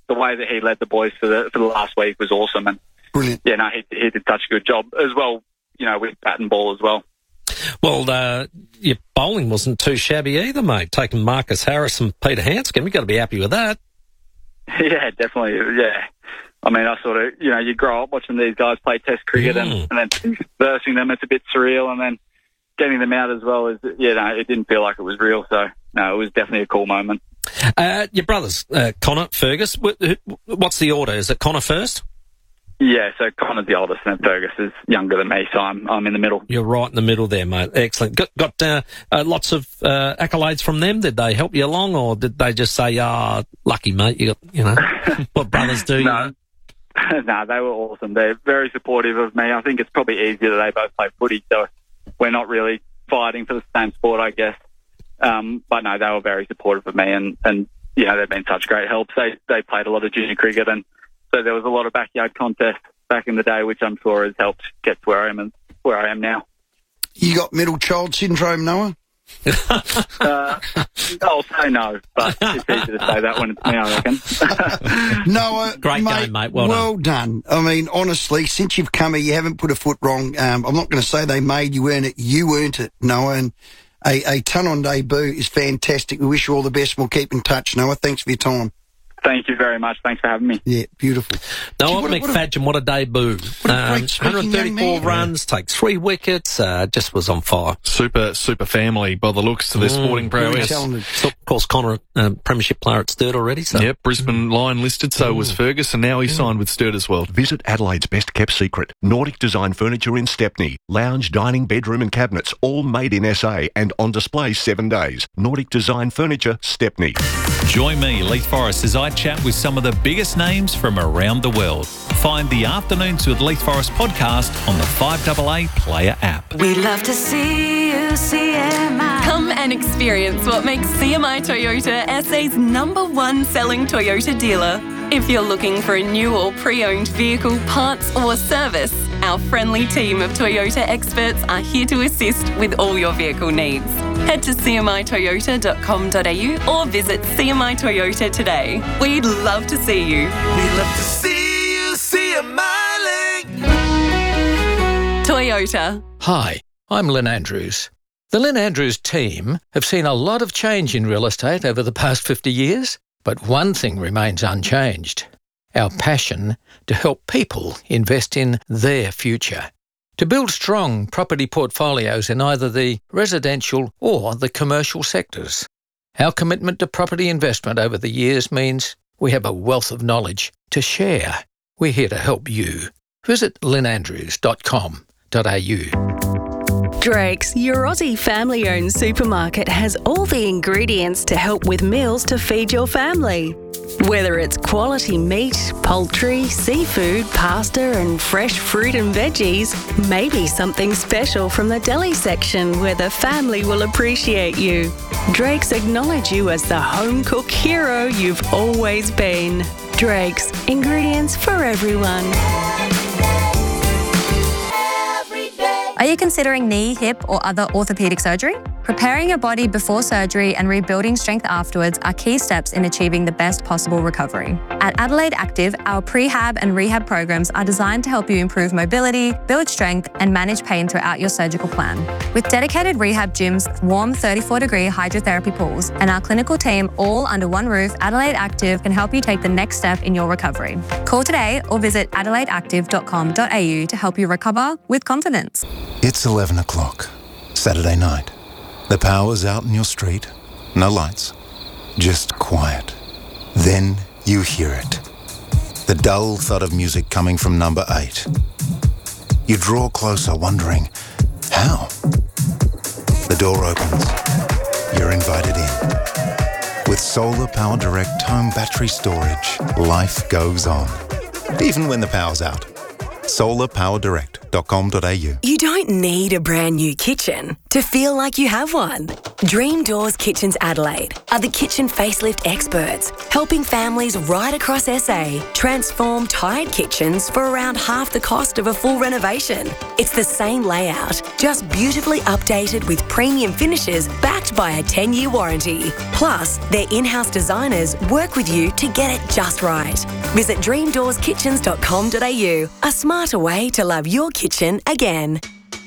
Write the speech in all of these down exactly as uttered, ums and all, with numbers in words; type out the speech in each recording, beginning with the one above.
the way that he led the boys for the for the last week was awesome. And brilliant. Yeah, no, he, he did such a good job as well, you know, with bat and ball as well. Well, uh, your bowling wasn't too shabby either, mate. Taking Marcus Harris and Peter Hanscom, you've got to be happy with that. Yeah, definitely, yeah. I mean, I sort of, you know, you grow up watching these guys play Test cricket Mm. and, and then versing them, it's a bit surreal, and then getting them out as well, is, you know, it didn't feel like it was real, so, no, it was definitely a cool moment. Uh, your brothers, uh, Connor, Fergus, what's the order? Is it Connor first? Yeah, so Connor's the oldest and Fergus is younger than me, so I'm I'm in the middle. You're right in the middle there, mate. Excellent. Got, got uh, uh, lots of uh, accolades from them. Did they help you along, or did they just say, ah, oh, lucky, mate, you got, you know, what brothers do? No. You know? No, they were awesome. They're very supportive of me. I think it's probably easier that they both play footy, so we're not really fighting for the same sport, I guess. Um, but no, they were very supportive of me, and, and you know, they've been such great helps. They they played a lot of junior cricket, and so there was a lot of backyard contests back in the day, which I'm sure has helped get to where I am and where I am now. You got middle child syndrome, Noah? uh, I'll say no, but it's easy to say that when it's me, I reckon. Noah, Great mate, game, mate. Well, well done. I mean, honestly, since you've come here, you haven't put a foot wrong. Um, I'm not going to say they made you earn it. You earned it, Noah, and a, a ton-on debut is fantastic. We wish you all the best, and we'll keep in touch, Noah. Thanks for your time. Thank you very much. Thanks for having me. Yeah, beautiful. Noah Gee, what a- McFadgen, what a debut. What a Um, great speaking one hundred thirty-four young man. runs, takes three wickets, uh, just was on fire. Super, super family by the looks to their Mm, sporting Very prowess. talented. So, of course, Connor, um, premiership player at Sturt already. So. Yep, Brisbane Lion listed, so was Fergus, and now he's signed with Sturt as well. Visit Adelaide's best-kept secret, Nordic Design Furniture in Stepney. Lounge, dining, bedroom and cabinets, all made in S A and on display seven days. Nordic Design Furniture, Stepney. Join me, Leith Forrest, as I chat with some of the biggest names from around the world. Find the Afternoons with Leith Forrest podcast on the five A A Player app. We love to see you, C M I. Come and experience what makes C M I Toyota S A's number one selling Toyota dealer. If you're looking for a new or pre-owned vehicle, parts or service, our friendly team of Toyota experts are here to assist with all your vehicle needs. Head to c m i toyota dot com dot a u or visit C M I Toyota today. We'd love to see you. We love to see you, see a miling. Toyota. Hi, I'm Lynn Andrews. The Lynn Andrews team have seen a lot of change in real estate over the past fifty years, but one thing remains unchanged: our passion to help people invest in their future, to build strong property portfolios in either the residential or the commercial sectors. Our commitment to property investment over the years means we have a wealth of knowledge to share. We're here to help you. Visit lynn andrews dot com dot a u. Drake's, your Aussie family-owned supermarket, has all the ingredients to help with meals to feed your family. Whether it's quality meat, poultry, seafood, pasta and fresh fruit and veggies, maybe something special from the deli section where the family will appreciate you. Drake's acknowledge you as the home cook hero you've always been. Drake's, ingredients for everyone. Are you considering knee, hip, or other orthopedic surgery? Preparing your body before surgery and rebuilding strength afterwards are key steps in achieving the best possible recovery. At Adelaide Active, our prehab and rehab programs are designed to help you improve mobility, build strength, and manage pain throughout your surgical plan. With dedicated rehab gyms, warm thirty-four degree hydrotherapy pools, and our clinical team all under one roof, Adelaide Active can help you take the next step in your recovery. Call today or visit adelaide active dot com dot a u to help you recover with confidence. It's eleven o'clock, Saturday night. The power's out in your street, no lights, just quiet. Then you hear it. The dull thud of music coming from number eight. You draw closer, wondering, how? The door opens. You're invited in. With Solar Power Direct home battery storage, life goes on. Even when the power's out. solar power direct dot com dot a u. You don't need a brand new kitchen to feel like you have one. Dream Doors Kitchens Adelaide are the kitchen facelift experts, helping families right across S A transform tired kitchens for around half the cost of a full renovation. It's the same layout, just beautifully updated with premium finishes backed by a ten-year warranty. Plus, their in-house designers work with you to get it just right. Visit dream doors kitchens dot com dot a u, a smarter way to love your kitchen again.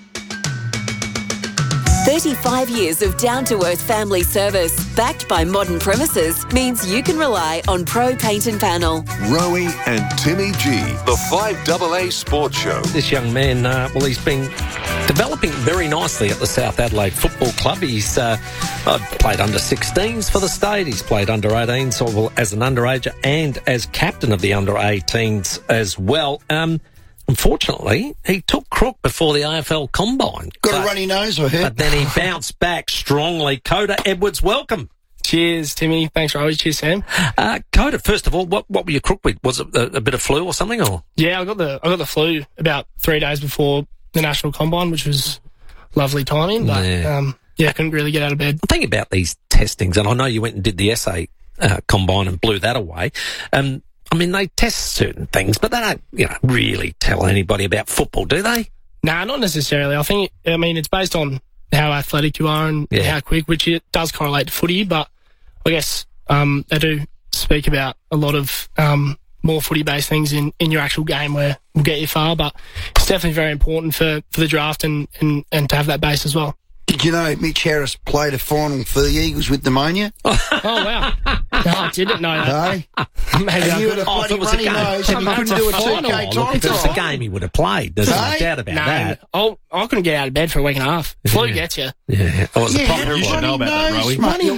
thirty-five years of down-to-earth family service, backed by modern premises, means you can rely on Pro Paint and Panel. Rowie and Timmy G, the five double A Sports Show. This young man, uh, well, he's been developing very nicely at the South Adelaide Football Club. He's uh, uh, played under sixteens for the state. He's played under eighteens well, as an underager and as captain of the under eighteens as well. Um, Unfortunately, he took crook before the A F L Combine. Got but, a runny nose, I heard. But then he bounced back strongly. Coda Edwards, welcome. Cheers, Timmy. Thanks, Rowie. Cheers, Sam. Uh, Coda, first of all, what what were you crook with? Was it a, a bit of flu or something? Or yeah, I got the I got the flu about three days before the National Combine, which was lovely timing. But yeah, um, yeah I couldn't really get out of bed. Think about these testings, and I know you went and did the S A uh, Combine and blew that away. Um, I mean, they test certain things, but they don't, you know, really tell anybody about football, do they? Nah, not necessarily. I think, I mean, it's based on how athletic you are and yeah. how quick, which it does correlate to footy, but I guess um, they do speak about a lot of um, more footy-based things in, in your actual game where will get you far, but it's definitely very important for, for the draft and, and, and to have that base as well. Did you know Mitch Harris played a final for the Eagles with pneumonia? Oh, wow. No, I didn't know that. No. Maybe and you had a oh, if it was a game, nose and he couldn't do a two K time. If it was a game, he would have played. There's no Hey? doubt about No, that. I'll, I couldn't get out of bed for a week and a half. Flu Yeah. gets you. Yeah. Oh, it was Yeah, a proper you one. should know about that, nose, Rowie. Money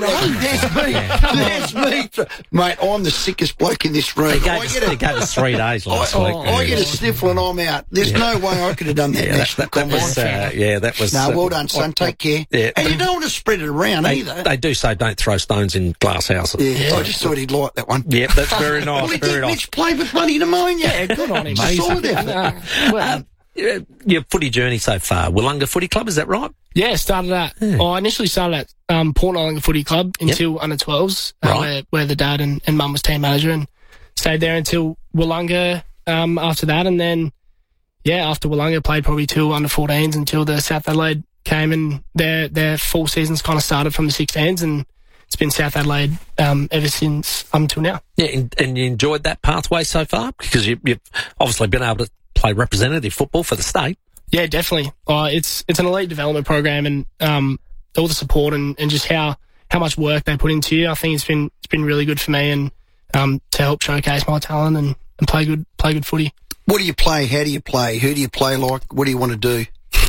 There's me. There's me. Mate, I'm the sickest bloke in this room. They gave, I us, get they a, gave us three days last I, week. I, I get a sniffle and I'm out. There's no way I could have done that. Yeah, that, national that, that was, combine. uh, yeah, that was... No, uh, well done, son. Take care. Yeah. And you don't want to spread it around They, either. they do say don't throw stones in glass houses. Yeah, I just thought he'd like that one. Yep, that's very nice. Well, he very did. nice. Mitch played with bloody pneumonia. Yeah, good on him. Solid effort. Uh, well, Um, your- your footy journey so far, Wollonga Footy Club, is that right? Yeah, started at. Yeah. I initially started at um, Port Nollanga Footy Club until Yep. under twelves, uh, Right. where, where the dad and, and mum was team manager, and stayed there until Wollonga um, after that. And then, yeah, after Wollonga, played probably till under fourteens until the South Adelaide came, and their their full seasons kind of started from the sixteens, and it's been South Adelaide um, ever since up until now. Yeah, and, and you enjoyed that pathway so far? Because you, you've obviously been able to play representative football for the state. Yeah, definitely. Uh, it's it's an elite development program, and um, all the support and, and just how, how much work they put into you. I think it's been it's been really good for me, and um, to help showcase my talent and, and play good play good footy. What do you play? How do you play? Who do you play like? What do you want to do?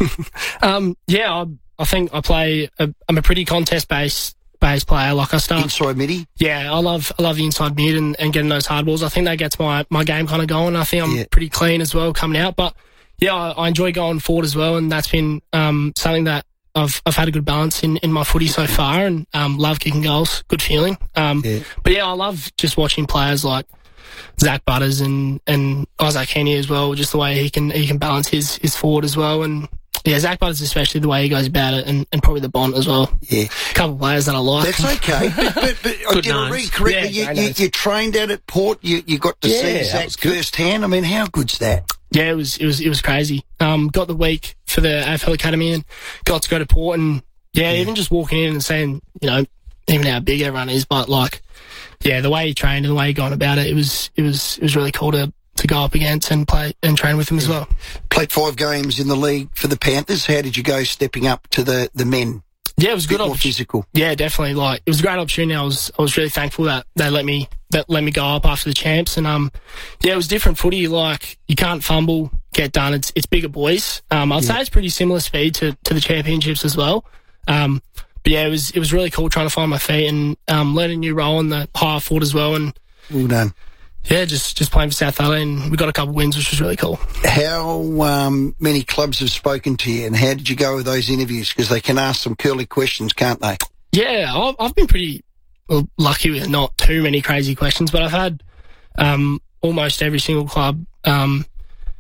um, yeah, I, I think I play. A, I'm a pretty contest based based player. Like I start inside midi. Yeah, I love I love the inside mid and, and getting those hard balls. I think that gets my, my game kind of going. I think I'm Yeah. pretty clean as well coming out, but yeah, I, I enjoy going forward as well, and that's been um, something that I've I've had a good balance in, in my footy so far, and um, love kicking goals. Good feeling. Um, Yeah. But yeah, I love just watching players like Zach Butters and, and Isaac Heaney as well. Just the way he can he can balance his, his forward as well, and yeah, Zach Butters especially the way he goes about it, and, and probably the Bond as well. Yeah, a couple of players that I like. That's okay. but but, but I Good did I names. read correctly? Yeah, you, great you, names. you trained out at Port. You you got to Yeah, see that Zach was good. firsthand. I mean, how good's that? Yeah, it was it was it was crazy. Um, got the week for the A F L Academy and got to go to Port, and yeah, even just walking in and saying, you know, even how big everyone is, but like, yeah, the way he trained and the way he gone about it, it was it was it was really cool to to go up against and play and train with him as well. Played five games in the league for the Panthers. How did you go stepping up to the, the men? Yeah, it was a Bit good more opportunity. physical. Yeah, definitely. Like, it was a great opportunity. I was I was really thankful that they let me that let me go up after the champs, and um, yeah, it was different footy. Like, you can't fumble, get done. It's it's bigger boys. Um, I'd Yeah. say it's pretty similar speed to, to the championships as well. Um, but yeah, it was it was really cool trying to find my feet and um, learn a new role in the higher forward as well, and Well done. yeah, just just playing for South Adelaide, and we got a couple of wins, which was really cool. How um, many clubs have spoken to you, and how did you go with those interviews? Because they can ask some curly questions, can't they? Yeah, I've, I've been pretty well, lucky with not too many crazy questions, but I've had um, almost every single club um,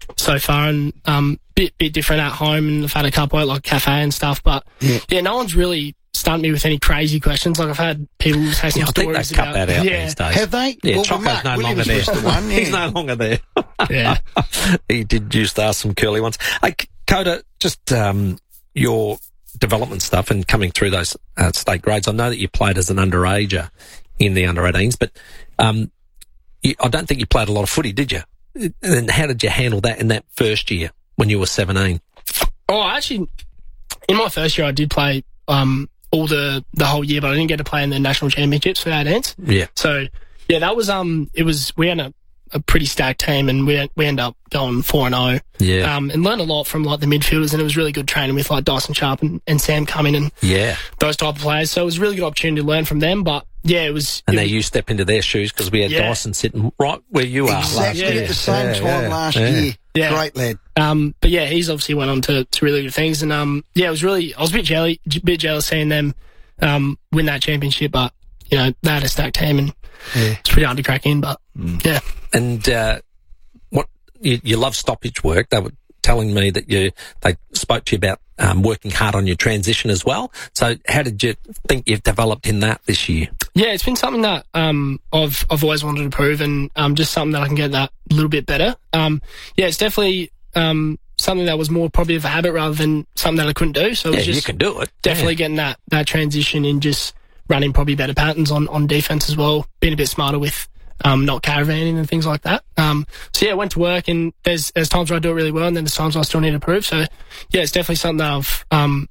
so far, and um, bit bit different at home, and I've had a couple at like cafe and stuff. But yeah, yeah no one's really stumped me with any crazy questions. Like I've had people say some yeah, I think stories they've cut about, that out yeah. these days. Have they? Yeah, well, Choco's Mark no Williams longer there. was the one, yeah. He's no longer there. Yeah, he did used to ask some curly ones. Hey, Coda, just um, your development stuff and coming through those uh, state grades. I know that you played as an underager in the under eighteens, but um, you, I don't think you played a lot of footy, did you? And how did you handle that in that first year when you were seventeen? Oh, actually, in my first year, I did play um, all the, the whole year, but I didn't get to play in the national championships for eighteens. Yeah. So, yeah, that was, um, it was, we had a, a pretty stacked team, and we we ended up going four and oh. Yeah. Um, and learned a lot from, like, the midfielders, and it was really good training with, like, Dyson Sharp and, and Sam Cumming and yeah. those type of players. So it was a really good opportunity to learn from them, but, yeah, it was... And it now was, you step into their shoes because we had Yeah. Dyson sitting right where you are last Exactly year. at the same Yeah, time yeah, last yeah. year. Yeah. Great lad. Um, but yeah, he's obviously went on to, to really good things, and um, yeah, it was really. I was a bit jealous, bit jealous seeing them um win that championship, but you know they had a stacked team, and Yeah. it's pretty hard to crack in. But yeah, And uh, what you, you love stoppage work. They were telling me that you they spoke to you about um, working hard on your transition as well. So how did you think you've developed in that this year? yeah, it's been something that um I've I've always wanted to prove, and um just something that I can get that a little bit better. Um, yeah, it's definitely um something that was more probably of a habit rather than something that I couldn't do. So it Yeah, was just you can do it. definitely Yeah. getting that that transition and just running probably better patterns on on defense as well, being a bit smarter with um not caravanning and things like that. Um, so yeah, went to work, and there's there's times where I do it really well, and then there's times where I still need to prove. So yeah, it's definitely something that I've um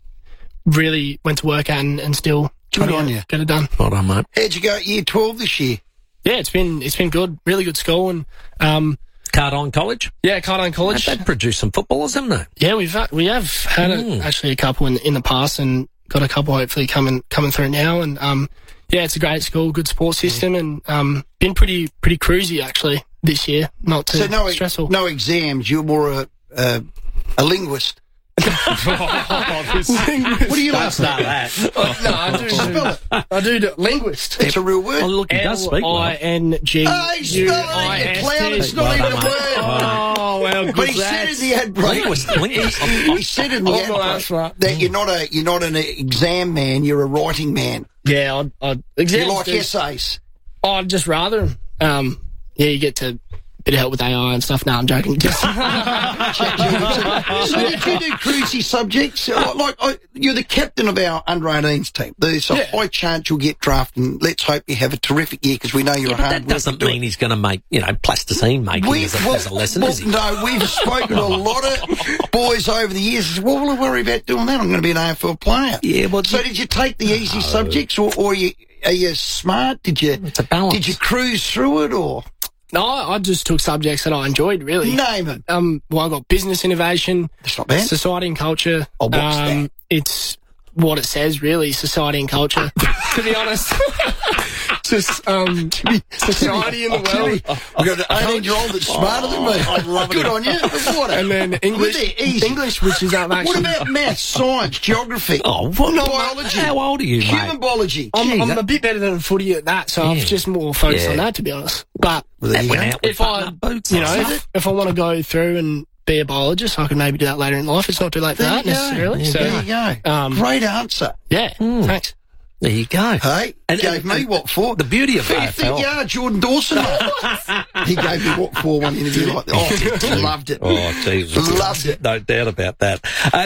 really went to work at and, and still Good trying on to you. get it done. Well done, mate. How'd you go at year twelve this year? Yeah, it's been it's been good, really good school, and um Cardine College? yeah, Cardine College. They've produced some footballers, haven't they? Yeah, we've had, we have had Mm. a, actually a couple in in the past, and got a couple hopefully coming coming through now. And um, yeah, it's a great school, good sports system, and um, been pretty pretty cruisy actually this year. Not too So no, stressful. no exams. You're more a a, a linguist. What do you Don't laugh start at? that. no, I do. Spell it. I do do linguist. It's a real word. Oh, look, he does speak L I well. N G Hey, U spell I it, you S clown. T. It's not Well even a done, word. mate. Well Oh well, But he said in the ad break. Linguist, linguist. He, he said in the Oh, ad well, break that's right. that you're not a you're not an exam man. You're a writing man. Yeah, I'd, I'd You exams like do- essays. I'd just rather. Um, yeah, you get to bit of help with A I and stuff. No, I'm joking. Just- So did you do cruisy subjects? Like, like I, you're the captain of our under eighteens team. There's a Yeah. high chance you'll get drafted, and let's hope you have a terrific year because we know you're Yeah, a but hard that worker. doesn't Do it. mean he's going to make, you know, plasticine making We- as, a, well, as a lesson, well, is he? No, we've spoken to a lot of boys over the years. Well, we'll worry about doing that. I'm going to be an A F L player. Yeah, well, So you- did you take the easy subjects, or, or you, are you smart? Did you? It's a balance. Did you cruise through it, or no, I just took subjects that I enjoyed. Really, name it? Um, well, I got business innovation, That's not bad. society and culture. Oh, what's um, that? It's what it says, really. Society and culture. To be honest, just um, society in the world. I've got an eighteen-year-old that's smarter than me. I love it. Good on you. What? And then English, With it, easy. English, which is um, actually. What about maths, science, geography? Oh, what? Biology. How old are you, Human mate? biology. I'm, Gee, I'm that- a bit better than footy at that, so I'm Yeah. just more focused Yeah. on that, to be honest. But Well, there That you went go. out with if I, button-up boots. you know, I said if, if I want to go through and be a biologist, I can maybe do that later in life. It's not too late for There that you go. necessarily. So, There you go. um, Great answer. yeah, thanks. There you go. Hey, And- gave and- me and what for? The beauty of Who do A you F think L. you are, Jordan Dawson? mate? He gave me what for one interview like that. Oh, loved it. Oh, Jesus. Loved it. No doubt about that. Uh,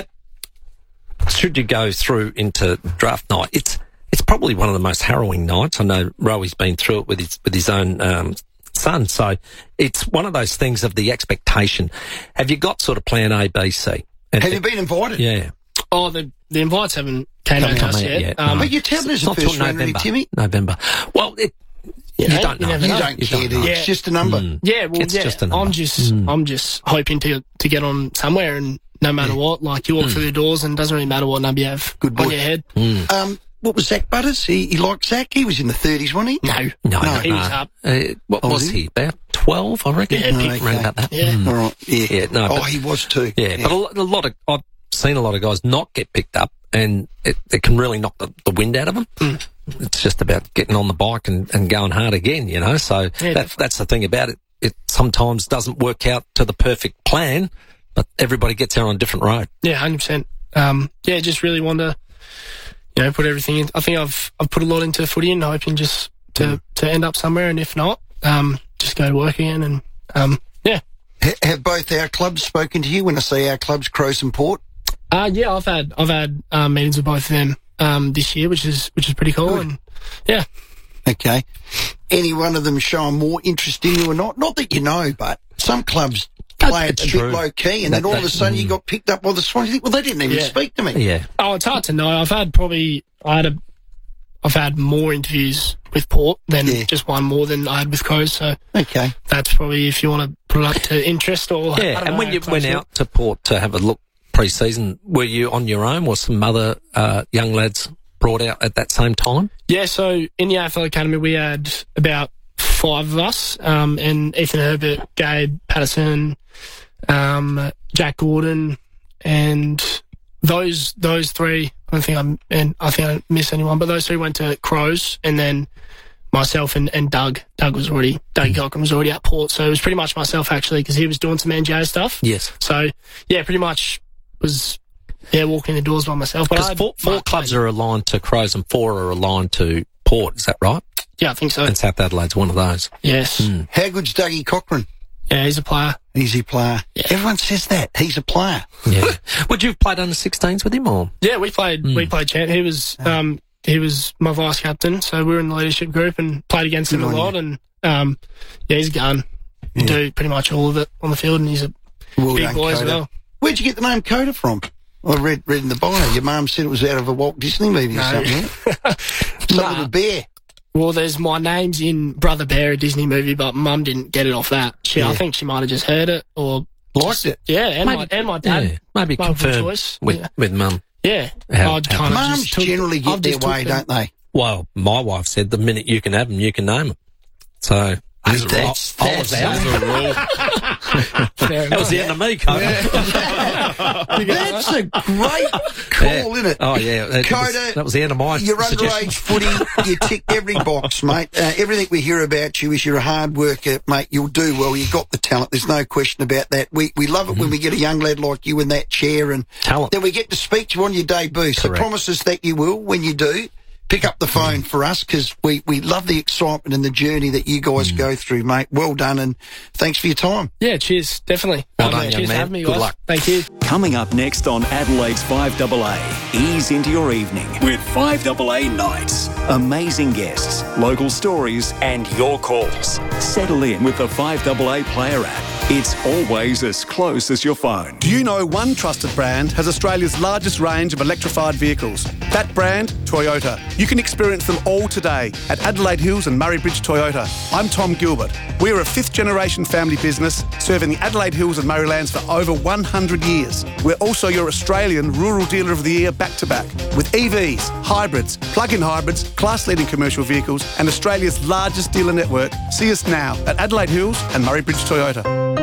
should you go through into draft night, it's it's probably one of the most harrowing nights. I know Rowy's been through it with his with his own um, son, so it's one of those things of the expectation. Have you got sort of plan A, B, C? And Have you been invited? Yeah. Oh, the the invites haven't came Haven't out to come us out yet. yet, Um, But you're telling us It's the not till first round, November. Timmy. November. Well, it, you, know, don't you know. never You know. don't You care, don't do you? know. It's just a number. Mm. Yeah, well, It's yeah. just a number. I'm just, Mm. I'm just hoping to to get on somewhere, and no matter what, like you walk through the doors, and it doesn't really matter what number you have Good boy. on your head. Mm. Um, what was Zach Butters? He, he liked Zach. He was in the thirties, wasn't he? No, No, No, he no. was up. Uh, what Oh, was was he? he? About twelve, I reckon. Yeah, Mm, pick- around about that. Yeah. Mm. All right. Yeah. Yeah, no, Oh, but- he was too. Yeah, but a, lo- a lot of I've seen a lot of guys not get picked up, and it, it can really knock the, the wind out of them. Mm. It's just about getting on the bike and, and going hard again, you know. So Yeah, that, that's the thing about it. it sometimes doesn't work out to the perfect plan, but everybody gets there on a different road. Yeah, one hundred percent. Um, yeah, just really want to, you know, put everything in. I think I've I've put a lot into footy and hoping just to, mm. to end up somewhere, and if not, um, just go to work again. And um, yeah. H- have both our clubs spoken to you? When I say our clubs, Crows and Port. Uh, yeah, I've had I've had um, meetings with both of them um, this year, which is which is pretty cool. Good. And yeah. Okay. Any one of them showing more interest in you or not? Not that you know, but some clubs play it a true. bit low key, and that, then all that, of a sudden mm. you got picked up by the Swans. You think, well, they didn't even yeah. speak to me. Yeah. Oh, it's hard to know. I've had probably I had a I've had more interviews with Port than yeah. just one more than I had with Crows. So okay, that's probably if you want to put it up to interest or yeah. And know, when you went out to Port to have a look pre-season, were you on your own, or some other uh, young lads brought out at that same time? Yeah, so in the A F L Academy we had about five of us, um, and Ethan Herbert, Gabe Patterson, um, Jack Gordon, and those those three. I don't think I'm, and I think I don't miss anyone, but those three went to Crows, and then myself and, and Doug. Doug was already Doug mm. Cochran was already at Port, so it was pretty much myself actually because he was doing some N G A stuff. Yes. So yeah, pretty much was. Yeah, walking the doors by myself. But Because four, four clubs are aligned to Crows and four are aligned to Port, is that right? Yeah, I think so. And South Adelaide's one of those. Yes. Mm. How good's Dougie Cochran? Yeah, he's a player. He's a player. Yeah. Everyone says that. He's a player. Yeah. Would you have played under sixteens with him, or? Yeah, we played, mm. we played champ. He was, um, he was my vice captain, so we were in the leadership group and played against him a lot, you. and, um, yeah, he's a gun. Yeah. Do pretty much all of it on the field, and he's a well big boy Coda. As well. Where'd you get the name Coda from? I read, read in the bio. Your mum said it was out of a Walt Disney movie no. or something. Some nah. little bear. Well, there's my name's in Brother Bear, a Disney movie, but Mum didn't get it off that. She, yeah. I think she might have just heard it or liked it. Yeah, and maybe, my and my dad. Yeah, maybe confirm with yeah. with Mum. Yeah, how, I'd kind of mums took, generally get their way, don't they? Well, my wife said the minute you can have them, you can name them. So. Hey, that's, I, I was out. That was the end of me, Coda. Yeah. That's a great call, yeah. isn't it? Oh, yeah. That, Coda, was, that was the end of my You're suggestion. underage footy. You tick every box, mate. Uh, everything we hear about you is you're a hard worker, mate. You'll do well. You've got the talent. There's no question about that. We we love it mm-hmm. when we get a young lad like you in that chair, and talent. Then we get to speak to you on your debut. Correct. So promise us that you will when you do. Pick up the phone mm. for us because we, we love the excitement and the journey that you guys mm. go through, mate. Well done, and thanks for your time. Yeah, cheers. Definitely. Well done, um, young cheers man. for having me, Good guys. luck. Thank you. Coming up next on Adelaide's five A A, ease into your evening with five A A Nights. Amazing guests, local stories, and your calls. Settle in with the five A A Player app. It's always as close as your phone. Do you know one trusted brand has Australia's largest range of electrified vehicles? That brand, Toyota. You can experience them all today at Adelaide Hills and Murray Bridge Toyota. I'm Tom Gilbert. We're a fifth generation family business serving the Adelaide Hills and Murraylands for over one hundred years. We're also your Australian Rural Dealer of the Year back to back with E Vs, hybrids, plug-in hybrids, class-leading commercial vehicles and Australia's largest dealer network. See us now at Adelaide Hills and Murray Bridge Toyota.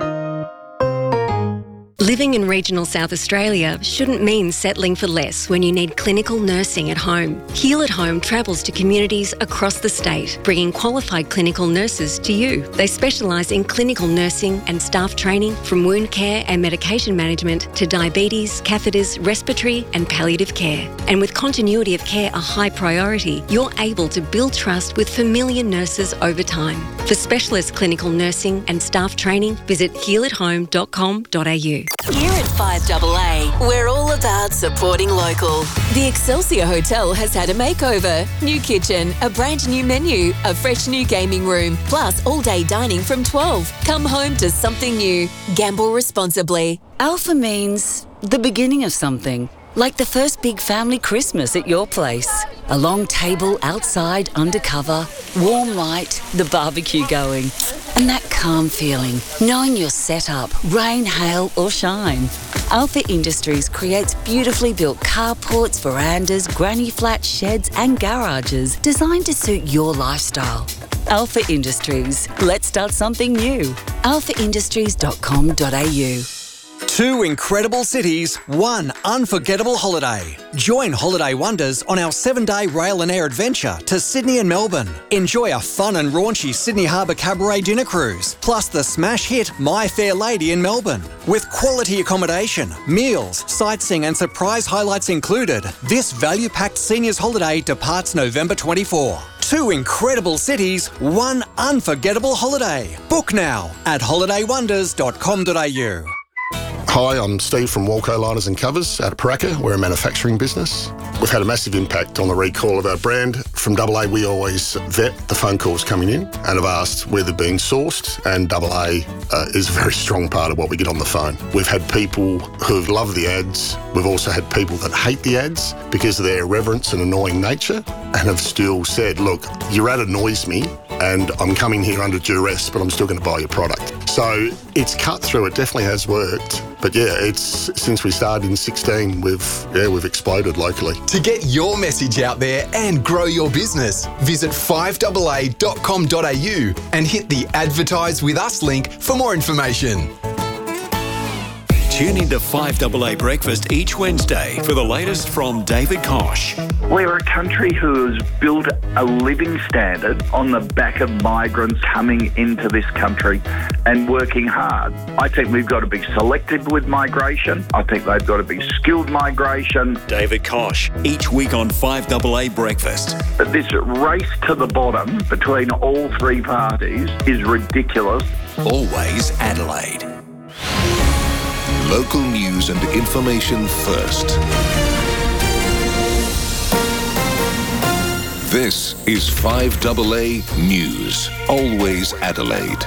Living in regional South Australia shouldn't mean settling for less when you need clinical nursing at home. Heal at Home travels to communities across the state, bringing qualified clinical nurses to you. They specialise in clinical nursing and staff training from wound care and medication management to diabetes, catheters, respiratory and palliative care. And with continuity of care a high priority, you're able to build trust with familiar nurses over time. For specialist clinical nursing and staff training, visit heal at home dot com dot a u. Here at five A A, we're all about supporting local. The Excelsior Hotel has had a makeover. New kitchen, a brand new menu, a fresh new gaming room, plus all-day dining from twelve. Come home to something new. Gamble responsibly. Alpha means the beginning of something. Like the first big family Christmas at your place. A long table outside undercover, warm light, the barbecue going. And that calm feeling, knowing you're set up, rain, hail or shine. Alpha Industries creates beautifully built carports, verandas, granny flats, sheds and garages designed to suit your lifestyle. Alpha Industries. Let's start something new. alpha industries dot com dot a u. Two incredible cities, one unforgettable holiday. Join Holiday Wonders on our seven-day rail and air adventure to Sydney and Melbourne. Enjoy a fun and raunchy Sydney Harbour Cabaret dinner cruise, plus the smash hit My Fair Lady in Melbourne. With quality accommodation, meals, sightseeing and surprise highlights included, this value-packed seniors holiday departs November twenty-fourth. Two incredible cities, one unforgettable holiday. Book now at holiday wonders dot com dot a u. Hi, I'm Steve from Walco Liners and Covers out of Paraka. We're a manufacturing business. We've had a massive impact on the recall of our brand. From Double A, we always vet the phone calls coming in and have asked where they're being sourced, and Double A uh, is a very strong part of what we get on the phone. We've had people who've loved the ads. We've also had people that hate the ads because of their irreverence and annoying nature, and have still said, look, your ad annoys me and I'm coming here under duress, but I'm still going to buy your product. So it's cut through. It definitely has worked. But yeah, it's since we started in sixteen, we've yeah we've exploded locally. To get your message out there and grow your business, visit five A A dot com dot a u and hit the Advertise With Us link for more information. Tune into five A A Breakfast each Wednesday for the latest from David Kosh. We're a country who has built a living standard on the back of migrants coming into this country and working hard. I think we've got to be selective with migration. I think they've got to be skilled migration. David Kosh, each week on five A A Breakfast. This race to the bottom between all three parties is ridiculous. Always Adelaide. Local news and information first. This is five A A News. Always Adelaide.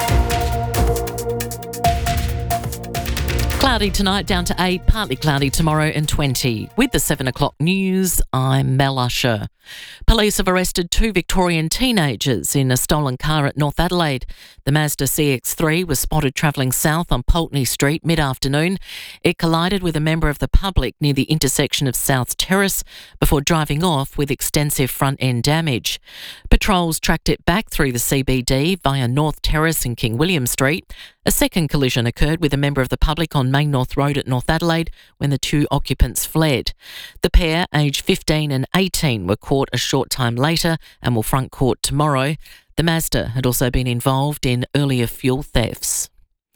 Cloudy tonight, down to eight, partly cloudy tomorrow and twenty. With the seven o'clock news, I'm Mel Usher. Police have arrested two Victorian teenagers in a stolen car at North Adelaide. The Mazda C X three was spotted travelling south on Pulteney Street mid-afternoon. It collided with a member of the public near the intersection of South Terrace before driving off with extensive front-end damage. Patrols tracked it back through the C B D via North Terrace and King William Street. A second collision occurred with a member of the public on Main North Road at North Adelaide when the two occupants fled. The pair, aged fifteen and eighteen, were caught a short time later and will front court tomorrow. The Mazda had also been involved in earlier fuel thefts.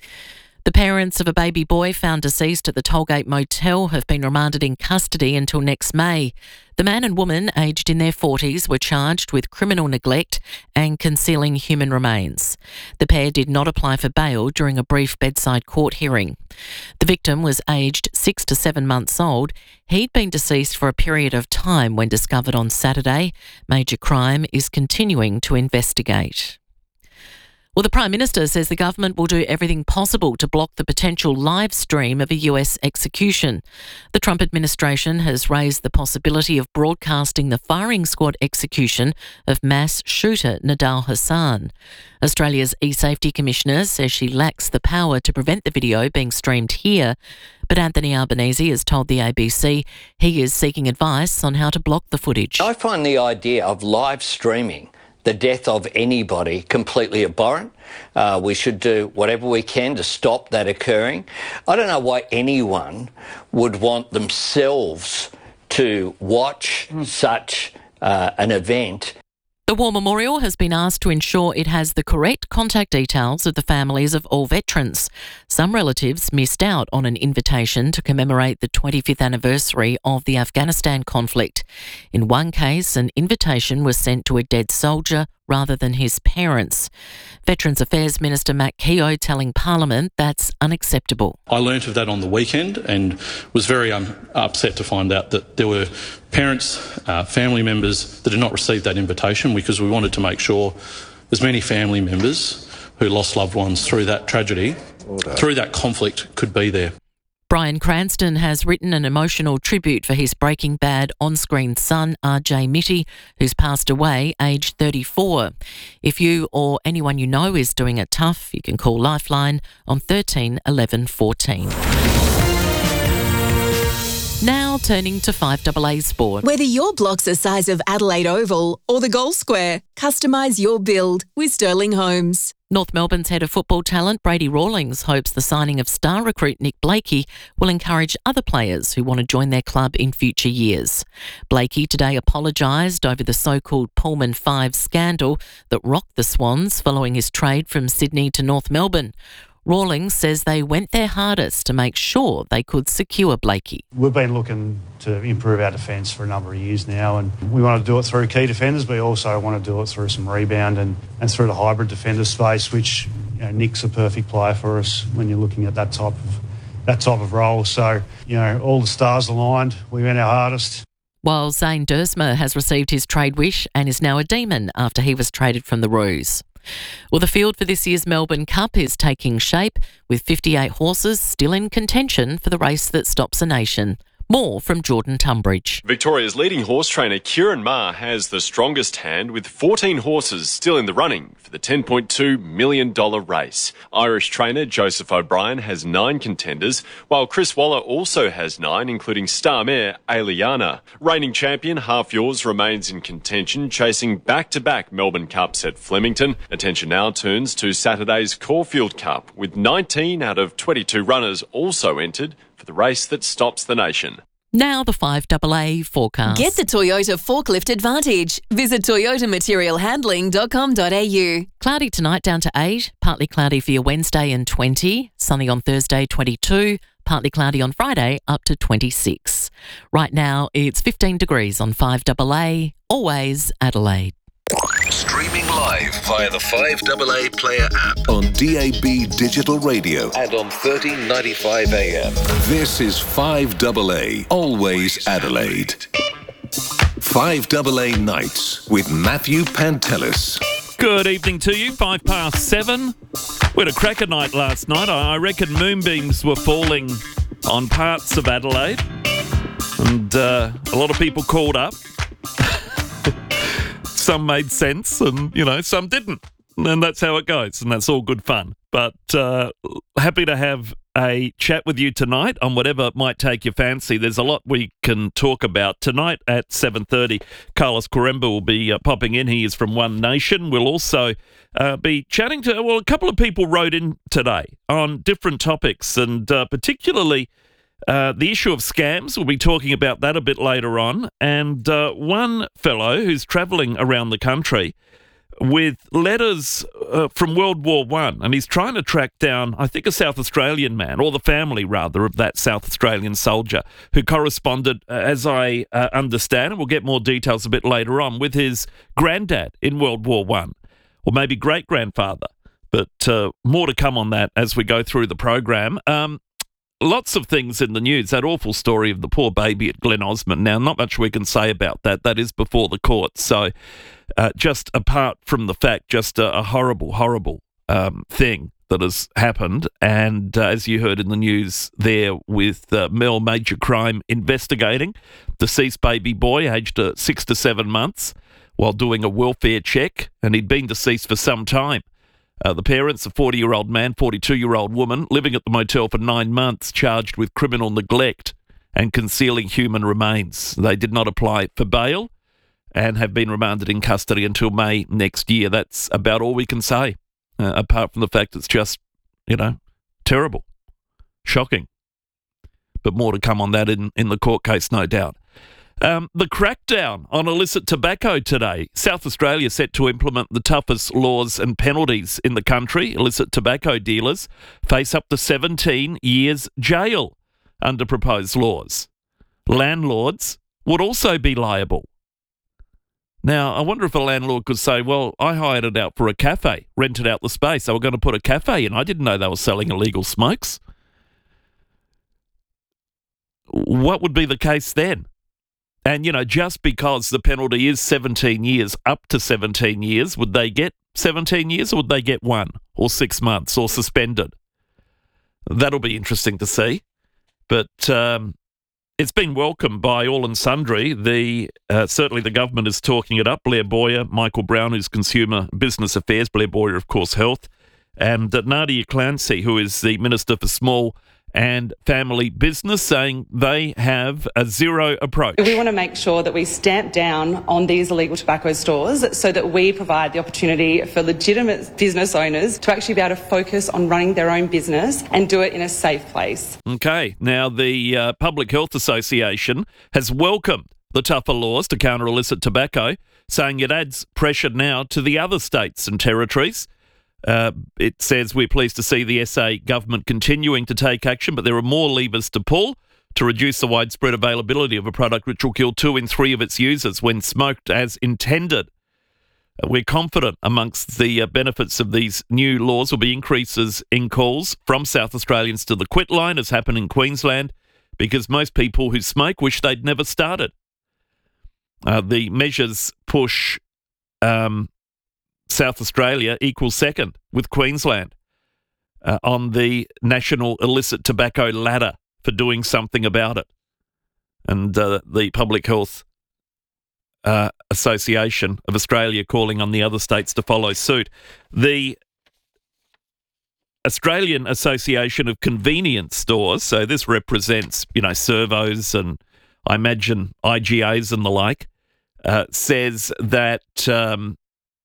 The parents of a baby boy found deceased at the Tollgate Motel have been remanded in custody until next May. The man and woman, aged in their forties, were charged with criminal neglect and concealing human remains. The pair did not apply for bail during a brief bedside court hearing. The victim was aged six to seven months old. He'd been deceased for a period of time when discovered on Saturday. Major Crime is continuing to investigate. Well, the Prime Minister says the government will do everything possible to block the potential live stream of a U S execution. The Trump administration has raised the possibility of broadcasting the firing squad execution of mass shooter Nidal Hasan. Australia's e-safety commissioner says she lacks the power to prevent the video being streamed here, but Anthony Albanese has told the A B C he is seeking advice on how to block the footage. I find the idea of live streaming the death of anybody completely abhorrent. Uh, we should do whatever we can to stop that occurring. I don't know why anyone would want themselves to watch mm. such uh, an event. The War Memorial has been asked to ensure it has the correct contact details of the families of all veterans. Some relatives missed out on an invitation to commemorate the twenty-fifth anniversary of the Afghanistan conflict. In one case, an invitation was sent to a dead soldier rather than his parents. Veterans Affairs Minister Matt Keogh telling Parliament that's unacceptable. I learnt of that on the weekend and was very um, upset to find out that there were parents, uh, family members that had not received that invitation, because we wanted to make sure as many family members who lost loved ones through that tragedy, Order. through that conflict, could be there. Bryan Cranston has written an emotional tribute for his Breaking Bad on-screen son, R J Mitty, who's passed away aged thirty-four. If you or anyone you know is doing it tough, you can call Lifeline on thirteen eleven fourteen. Now turning to five A A Sport. Whether your block's the size of Adelaide Oval or the Gold Square, customise your build with Sterling Homes. North Melbourne's head of football talent, Brady Rawlings, hopes the signing of star recruit Nick Blakey will encourage other players who want to join their club in future years. Blakey today apologised over the so-called Pullman five scandal that rocked the Swans following his trade from Sydney to North Melbourne. Rawlings says they went their hardest to make sure they could secure Blakey. We've been looking to improve our defence for a number of years now, and we want to do it through key defenders, but we also want to do it through some rebound and, and through the hybrid defender space, which, you know, Nick's a perfect player for us when you're looking at that type of that type of role. So, you know, all the stars aligned. We went our hardest. While Zane Dersma has received his trade wish and is now a Demon after he was traded from the Roos. Well, the field for this year's Melbourne Cup is taking shape, with fifty-eight horses still in contention for the race that stops a nation. More from Jordan Tunbridge. Victoria's leading horse trainer Kieran Maher has the strongest hand, with fourteen horses still in the running for the ten point two million dollars race. Irish trainer Joseph O'Brien has nine contenders, while Chris Waller also has nine, including star mare Aliana. Reigning champion Half Yours remains in contention, chasing back-to-back Melbourne Cups at Flemington. Attention now turns to Saturday's Caulfield Cup, with nineteen out of twenty-two runners also entered for the race that stops the nation. Now the five A A forecast. Get the Toyota Forklift Advantage. Visit toyota material handling dot com dot a u. Cloudy tonight down to eight, partly cloudy for your Wednesday and twenty, sunny on Thursday twenty-two, partly cloudy on Friday up to twenty-six. Right now it's fifteen degrees on five A A, always Adelaide. Streaming live via the five A A Player app on D A B Digital Radio and on thirteen ninety-five A M. This is five A A, always Adelaide. five A A Nights with Matthew Pantelis. Good evening to you, five past seven. We had a cracker night last night. I reckon moonbeams were falling on parts of Adelaide, and uh, a lot of people called up. Some made sense and, you know, some didn't. And that's how it goes, and that's all good fun. But uh, happy to have a chat with you tonight on whatever might take your fancy. There's a lot we can talk about. Tonight at seven thirty, Carlos Coremba will be uh, popping in. He is from One Nation. We'll also uh, be chatting to, well, a couple of people wrote in today on different topics, and uh, particularly Uh, the issue of scams. We'll be talking about that a bit later on. And uh, one fellow who's travelling around the country with letters uh, from World War One, and he's trying to track down, I think, a South Australian man, or the family, rather, of that South Australian soldier who corresponded, uh, as I uh, understand, and we'll get more details a bit later on, with his granddad in World War One, or maybe great-grandfather. But uh, more to come on that as we go through the program. Um, Lots of things in the news. That awful story of the poor baby at Glen Osmond. Now, not much we can say about that. That is before the courts. So, uh, just apart from the fact, just a, a horrible, horrible um, thing that has happened. And uh, as you heard in the news there with uh, Mel Major Crime investigating, deceased baby boy aged uh, six to seven months while doing a welfare check, and he'd been deceased for some time. Uh, the parents, a forty-year-old man, forty-two-year-old woman, living at the motel for nine months, charged with criminal neglect and concealing human remains. They did not apply for bail and have been remanded in custody until May next year. That's about all we can say, uh, apart from the fact it's just, you know, terrible, shocking. But more to come on that in, in the court case, no doubt. Um, the crackdown on illicit tobacco today. South Australia set to implement the toughest laws and penalties in the country. Illicit tobacco dealers face up to seventeen years jail under proposed laws. Landlords would also be liable. Now, I wonder if a landlord could say, well, I hired it out for a cafe, rented out the space. They were going to put a cafe in. I didn't know they were selling illegal smokes. What would be the case then? And, you know, just because the penalty is seventeen years, up to seventeen years, would they get seventeen years or would they get one or six months or suspended? That'll be interesting to see. But um, it's been welcomed by all and sundry. The uh, certainly the government is talking it up. Blair Boyer, Michael Brown, who's Consumer Business Affairs, Blair Boyer, of course, Health, and uh, Nadia Clancy, who is the Minister for Small and Family Business, saying they have a zero approach. We want to make sure that we stamp down on these illegal tobacco stores so that we provide the opportunity for legitimate business owners to actually be able to focus on running their own business and do it in a safe place. Okay, now the uh, Public Health Association has welcomed the tougher laws to counter illicit tobacco, saying it adds pressure now to the other states and territories. Uh, it says, we're pleased to see the S A government continuing to take action, but there are more levers to pull to reduce the widespread availability of a product which will kill two in three of its users when smoked as intended. Uh, we're confident amongst the uh, benefits of these new laws will be increases in calls from South Australians to the quit line, as happened in Queensland, because most people who smoke wish they'd never started. Uh, the measures push um, South Australia equals second with Queensland uh, on the national illicit tobacco ladder for doing something about it. And uh, the Public Health uh, Association of Australia calling on the other states to follow suit. The Australian Association of Convenience Stores, so this represents, you know, servos and I imagine I G As and the like, uh, says that um,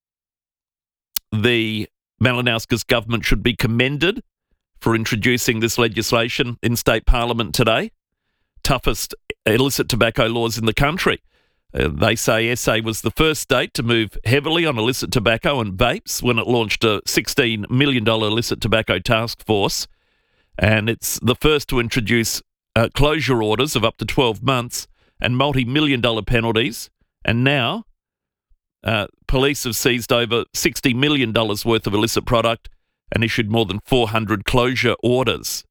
the Malinauskas government should be commended for introducing this legislation in state parliament today. Toughest illicit tobacco laws in the country. Uh, they say S A was the first state to move heavily on illicit tobacco and vapes when it launched a sixteen million dollars illicit tobacco task force. And it's the first to introduce uh, closure orders of up to twelve months and multi-million dollar penalties. And now uh, police have seized over sixty million dollars worth of illicit product and issued more than four hundred closure orders.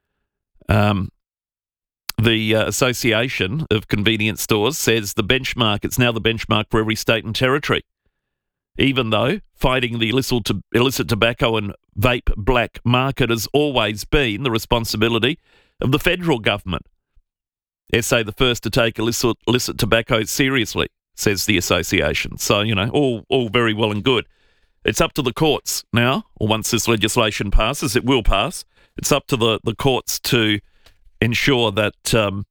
Um, the uh, Association of Convenience Stores says the benchmark, it's now the benchmark for every state and territory, even though fighting the illicit, to, illicit tobacco and vape black market has always been the responsibility of the federal government. S A the first to take illicit, illicit tobacco seriously, says the association. So, you know, all, all very well and good. It's up to the courts now, or once this legislation passes, it will pass. It's up to the, the courts to ensure that um,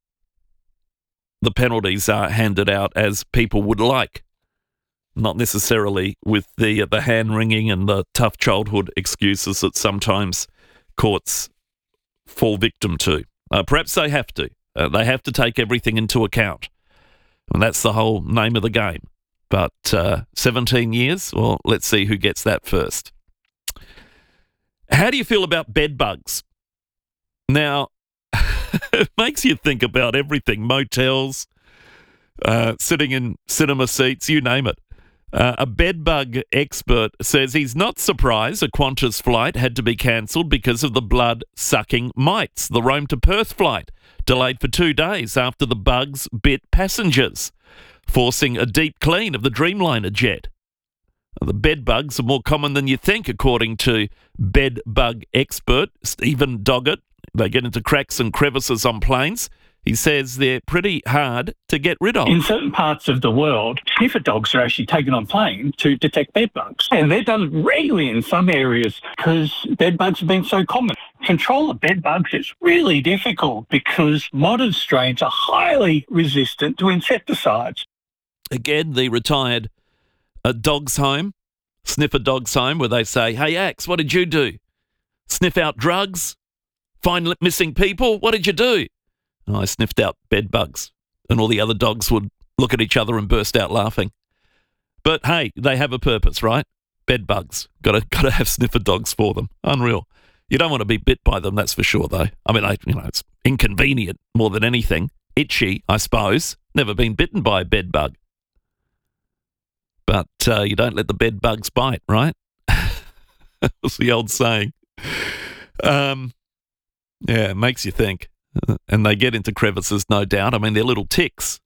the penalties are handed out as people would like, not necessarily with the, uh, the hand-wringing and the tough childhood excuses that sometimes courts fall victim to. Uh, perhaps they have to. Uh, they have to take everything into account. And that's the whole name of the game. But uh, seventeen years? Well, let's see who gets that first. How do you feel about bed bugs? Now, it makes you think about everything. Motels, uh, sitting in cinema seats, you name it. Uh, a bed bug expert says he's not surprised a Qantas flight had to be cancelled because of the blood-sucking mites. The Rome to Perth flight delayed for two days after the bugs bit passengers, forcing a deep clean of the Dreamliner jet. The bed bugs are more common than you think, according to bed bug expert Stephen Doggett. They get into cracks and crevices on planes. He says they're pretty hard to get rid of. In certain parts of the world, sniffer dogs are actually taken on plane to detect bed bugs. And they're done regularly in some areas because bed bugs have been so common. Control of bed bugs is really difficult because modern strains are highly resistant to insecticides. Again, the retired uh, dog's home, sniffer dog's home, where they say, hey, Axe, what did you do? Sniff out drugs? Find missing people? What did you do? And I sniffed out bed bugs, and all the other dogs would look at each other and burst out laughing. But hey, they have a purpose, right? Bed bugs. Got to got to have sniffer dogs for them. Unreal. You don't want to be bit by them, that's for sure, though. I mean, I, you know, it's inconvenient more than anything. Itchy, I suppose. Never been bitten by a bed bug. But uh, you don't let the bed bugs bite, right? That was the old saying. Um, yeah, it makes you think. And they get into crevices, no doubt. I mean, they're little ticks.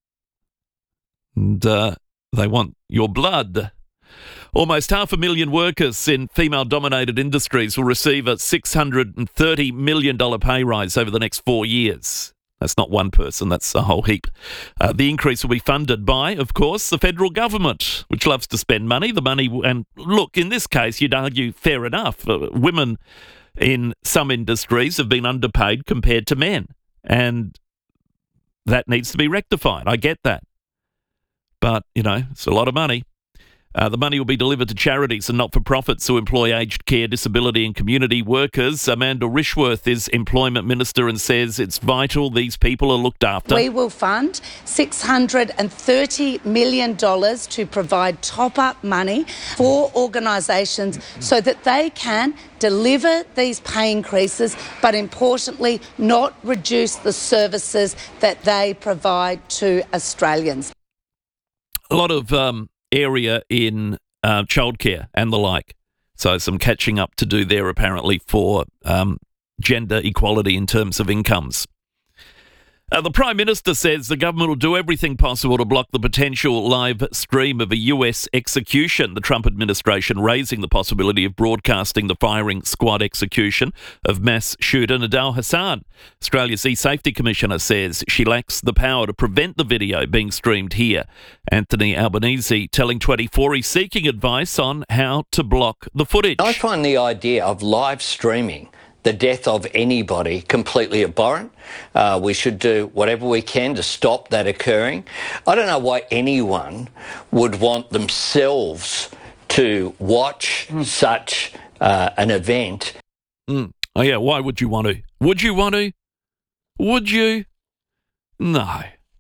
And uh, they want your blood. Almost half a million workers in female-dominated industries will receive a six hundred thirty million dollars pay rise over the next four years. That's not one person, that's a whole heap. Uh, the increase will be funded by, of course, the federal government, which loves to spend money. The money, and look, in this case, you'd argue fair enough. Uh, women in some industries have been underpaid compared to men, and that needs to be rectified. I get that. But, you know, it's a lot of money. Uh, the money will be delivered to charities and not-for-profits who employ aged care, disability and community workers. Amanda Rishworth is Employment Minister and says it's vital these people are looked after. We will fund six hundred thirty million dollars to provide top-up money for organisations so that they can deliver these pay increases, but importantly, not reduce the services that they provide to Australians. A lot of um, area in uh, childcare and the like. So some catching up to do there apparently for um, gender equality in terms of incomes. Uh, the Prime Minister says the government will do everything possible to block the potential live stream of a U S execution. The Trump administration raising the possibility of broadcasting the firing squad execution of mass shooter Nidal Hasan. Australia's E-Safety Commissioner says she lacks the power to prevent the video being streamed here. Anthony Albanese telling twenty-four he's seeking advice on how to block the footage. I find the idea of live streaming the death of anybody completely abhorrent. Uh, we should do whatever we can to stop that occurring. I don't know why anyone would want themselves to watch mm. such uh, an event. Mm. Oh, yeah, why would you want to? Would you want to? Would you? No.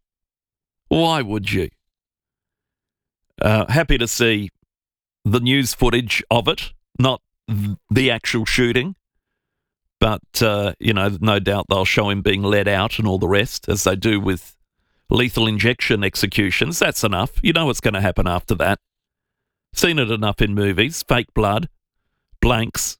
Why would you? Uh, happy to see the news footage of it, not th- the actual shooting. But, uh, you know, no doubt they'll show him being let out and all the rest, as they do with lethal injection executions. That's enough. You know what's going to happen after that. Seen it enough in movies. Fake blood, blanks,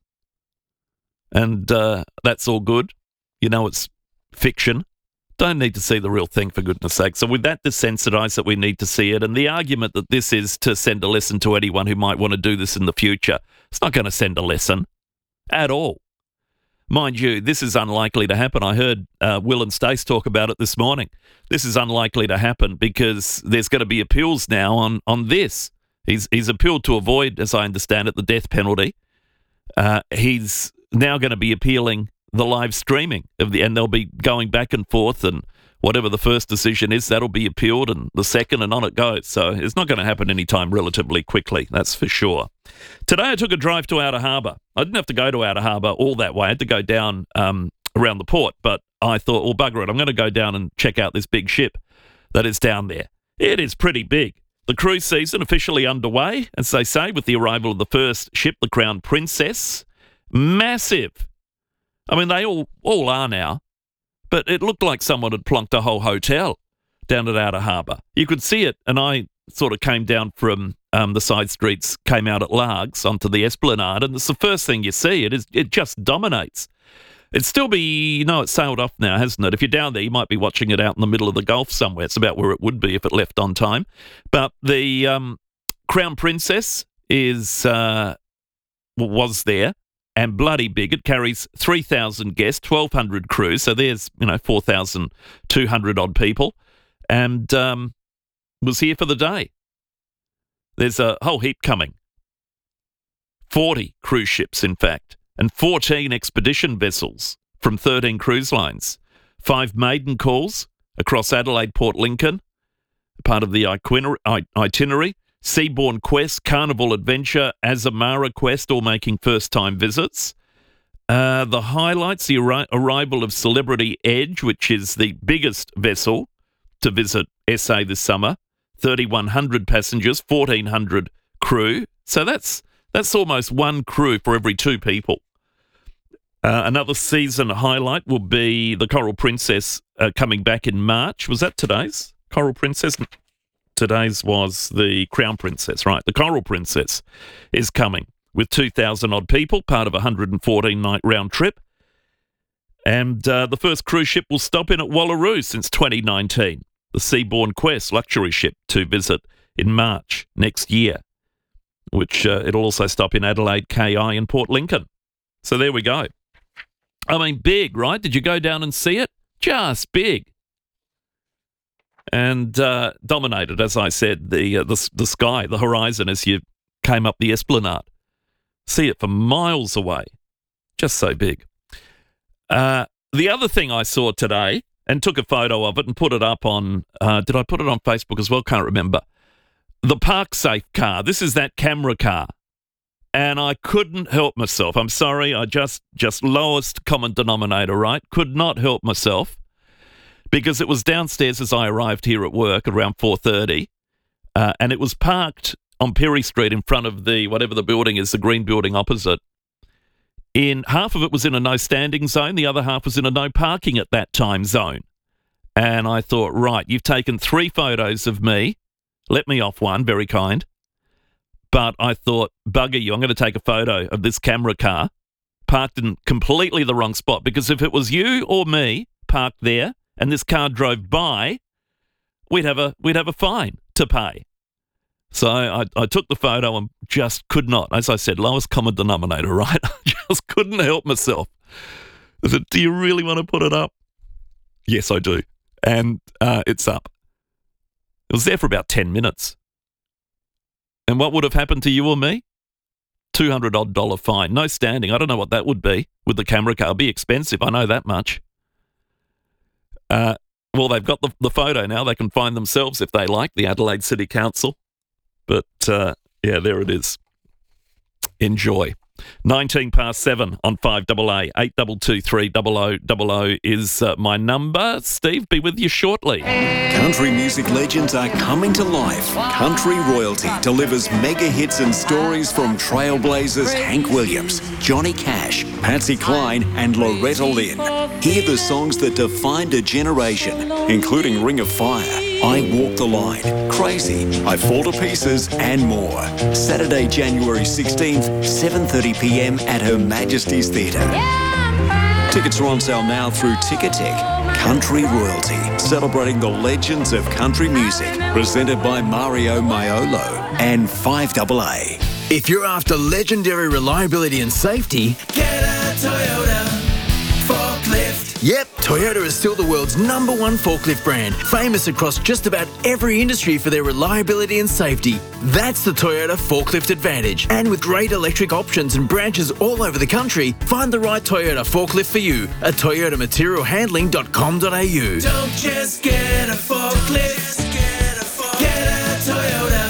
and uh, that's all good. You know it's fiction. Don't need to see the real thing, for goodness sake. So with that desensitised that we need to see it, and the argument that this is to send a lesson to anyone who might want to do this in the future, it's not going to send a lesson at all. Mind you, this is unlikely to happen. I heard uh, Will and Stace talk about it this morning. This is unlikely to happen because there's going to be appeals now on, on this. He's he's appealed to avoid, as I understand it, the death penalty. Uh, he's now going to be appealing the live streaming of the, and they'll be going back and forth, and whatever the first decision is, that'll be appealed, and the second, and on it goes. So it's not going to happen anytime relatively quickly, that's for sure. Today I took a drive to Outer Harbour. I didn't have to go to Outer Harbour all that way. I had to go down um, around the port, but I thought, well, bugger it, I'm going to go down and check out this big ship that is down there. It is pretty big. The cruise season officially underway, as they say, with the arrival of the first ship, the Crown Princess. Massive. I mean, they all, all are now. But it looked like someone had plonked a whole hotel down at Outer Harbour. You could see it, and I sort of came down from um, the side streets, came out at Largs onto the Esplanade, and it's the first thing you see. It is, it just dominates. It'd still be, you know, it's sailed off now, hasn't it? If you're down there, you might be watching it out in the middle of the Gulf somewhere. It's about where it would be if it left on time. But the um, Crown Princess is uh, was there. And bloody big. It carries three thousand guests, twelve hundred crews. So there's, you know, four thousand two hundred odd people. And um, was here for the day. There's a whole heap coming. forty cruise ships, in fact. And fourteen expedition vessels from thirteen cruise lines. Five maiden calls across Adelaide, Port Lincoln. Part of the itinerary. Seabourn Quest, Carnival Adventure, Azamara Quest, all making first-time visits. Uh, the highlights, the arri- arrival of Celebrity Edge, which is the biggest vessel to visit S A this summer. thirty-one hundred passengers, fourteen hundred crew. So that's that's almost one crew for every two people. Uh, another season highlight will be the Coral Princess uh, coming back in March. Was that today's Coral Princess? Today's was the Crown Princess, right? The Coral Princess is coming with two thousand odd people, part of a one hundred fourteen night round trip. And uh, the first cruise ship will stop in at Wallaroo since twenty nineteen. The Seabourn Quest luxury ship to visit in March next year, which uh, it'll also stop in Adelaide, K I and Port Lincoln. So there we go. I mean, big, right? Did you go down and see it? Just big. and uh, dominated, as I said, the, uh, the the sky, the horizon as you came up the Esplanade. See it for miles away. Just so big. Uh, the other thing I saw today, and took a photo of it and put it up on, uh, did I put it on Facebook as well? Can't remember. The ParkSafe car. This is that camera car. And I couldn't help myself. I'm sorry, I just, just lowest common denominator, right? Could not help myself because it was downstairs as I arrived here at work around four thirty, uh, and it was parked on Perry Street in front of the, whatever the building is, the green building opposite. In half of it was in a no standing zone, the other half was in a no parking at that time zone. And I thought, right, you've taken three photos of me. Let me off one, very kind. But I thought, bugger you, I'm going to take a photo of this camera car parked in completely the wrong spot, because if it was you or me parked there and this car drove by, we'd have a we'd have a fine to pay. So I, I took the photo and just could not, as I said, lowest common denominator, right? I just couldn't help myself. I said, do you really want to put it up? Yes, I do. And uh, it's up. It was there for about ten minutes. And what would have happened to you or me? two hundred odd dollar fine. No standing. I don't know what that would be with the camera car. It'd be expensive. I know that much. Uh, well, they've got the, the photo now. They can find themselves if they like, the Adelaide City Council. But, uh, yeah, there it is. Enjoy. nineteen past seven on five double A. eight two two three double oh double oh is uh, my number. Steve, be with you shortly. Country music legends are coming to life. Country Royalty delivers mega hits and stories from trailblazers Hank Williams, Johnny Cash, Patsy Cline and Loretta Lynn. Hear the songs that defined a generation, including Ring of Fire, I Walk the Line, Crazy, I Fall to Pieces and more. Saturday, January sixteenth, seven thirty p m at Her Majesty's Theatre. Tickets are on sale now through Ticketek. Country Royalty, celebrating the legends of country music, presented by Mario Maiolo and five double A. If you're after legendary reliability and safety, get a Toyota forklift. Yep, Toyota is still the world's number one forklift brand, famous across just about every industry for their reliability and safety. That's the Toyota Forklift Advantage. And with great electric options and branches all over the country, find the right Toyota forklift for you at toyota material handling dot com dot a u. Don't just get a forklift, get a, forklift. Get a Toyota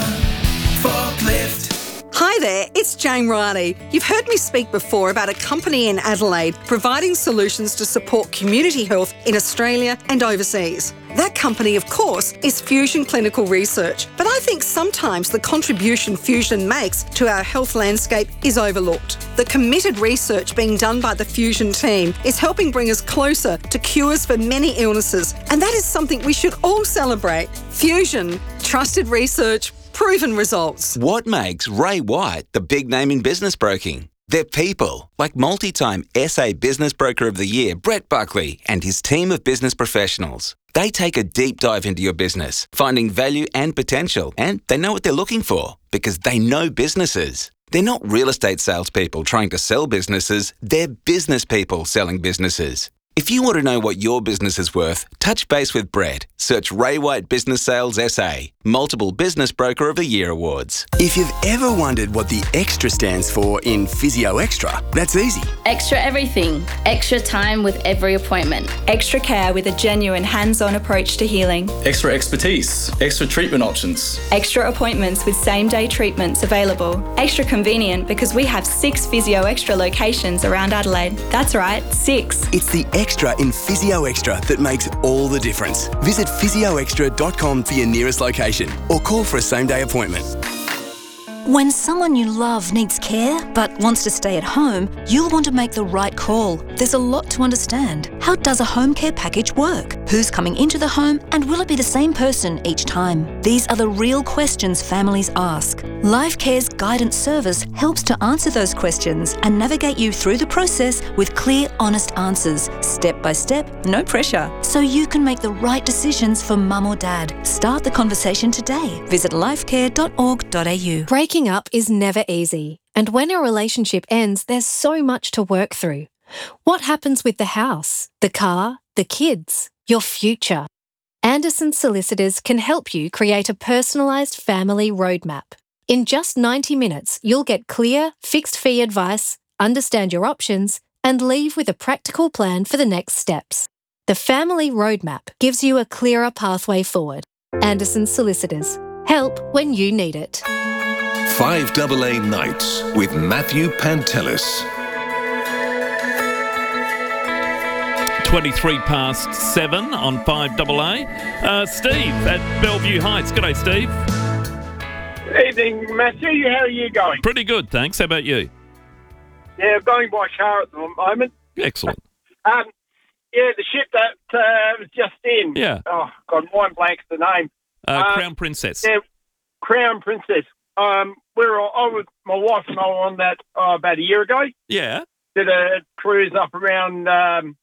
forklift. Hi there, it's Jane Riley. You've heard me speak before about a company in Adelaide providing solutions to support community health in Australia and overseas. That company, of course, is Fusion Clinical Research, but I think sometimes the contribution Fusion makes to our health landscape is overlooked. The committed research being done by the Fusion team is helping bring us closer to cures for many illnesses, and that is something we should all celebrate. Fusion, trusted research, proven results. What makes Ray White the big name in business broking? They're people, like multi-time S A Business Broker of the Year, Brett Buckley, and his team of business professionals. They take a deep dive into your business, finding value and potential, and they know what they're looking for because they know businesses. They're not real estate salespeople trying to sell businesses, they're business people selling businesses. If you want to know what your business is worth, touch base with Brett. Search Ray White Business Sales S A. Multiple Business Broker of the Year awards. If you've ever wondered what the extra stands for in Physio Extra, that's easy. Extra everything. Extra time with every appointment. Extra care with a genuine hands-on approach to healing. Extra expertise. Extra treatment options. Extra appointments with same-day treatments available. Extra convenient because we have six Physio Extra locations around Adelaide. That's right, six. It's the extra in Physio Extra that makes all the difference. Visit physio extra dot com for your nearest location or call for a same-day appointment. When someone you love needs care but wants to stay at home, you'll want to make the right call. There's a lot to understand. How does a home care package work? Who's coming into the home and will it be the same person each time? These are the real questions families ask. LifeCare's guidance service helps to answer those questions and navigate you through the process with clear, honest answers, step by step, no pressure, so you can make the right decisions for mum or dad. Start the conversation today. Visit lifecare dot org dot a u. Breaking up is never easy, and when a relationship ends, there's so much to work through. What happens with the house, the car, the kids, your future? Anderson Solicitors can help you create a personalised family roadmap. In just ninety minutes, you'll get clear, fixed-fee advice, understand your options, and leave with a practical plan for the next steps. The Family Roadmap gives you a clearer pathway forward. Anderson Solicitors. Help when you need it. five double A Nights with Matthew Pantelis. twenty-three past seven on five double A. Uh, Steve at Bellevue Heights. G'day, Steve. Evening, Matthew. How are you going? Pretty good, thanks. How about you? Yeah, I'm going by car at the moment. Excellent. Um, yeah, the ship that uh, was just in. Yeah. Oh, God, mind blanks the name. Uh, Um, Crown Princess. Yeah, Crown Princess. Um, we were, I was, my wife and I were on that uh, about a year ago. Yeah. Did a cruise up around um,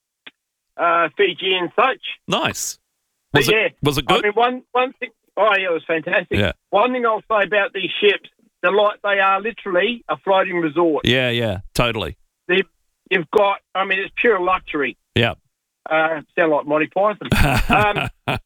uh, Fiji and such. Nice. But Was it, yeah, was it good? I mean, one one thing. Oh yeah, it was fantastic. Yeah. One thing I'll say about these ships, they're like they are literally a floating resort. Yeah, yeah, totally. They've, you've got, I mean, it's pure luxury. Yeah. Uh, sound like Monty Python. um,